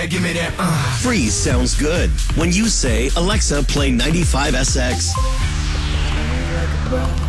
that, give me that. Freeze sounds good when you say, Alexa, play 95SX.